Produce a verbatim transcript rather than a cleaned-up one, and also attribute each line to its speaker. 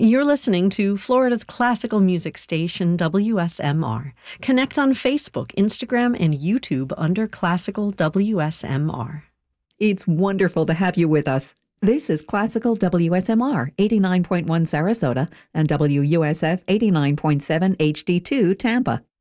Speaker 1: You're listening to Florida's classical music station, W S M R. Connect on Facebook, Instagram, and YouTube under Classical W S M R.
Speaker 2: It's wonderful to have you with us. This is Classical W S M R, eighty-nine point one Sarasota, and W U S F eighty-nine point seven H D two Tampa.